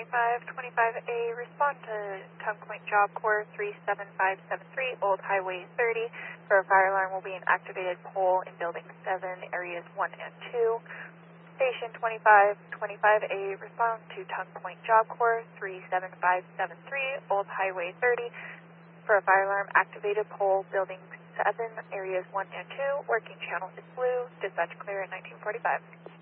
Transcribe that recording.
2525A, respond to Tongue Point Job Corps 37573, Old Highway 30, for a fire alarm will be an activated pole in Building 7, Areas 1 and 2. Station 2525A, respond to Tongue Point Job Corps 37573, Old Highway 30, for a fire alarm activated pole, Building 7, Areas 1 and 2. Working channel is blue. Dispatch clear at 1945.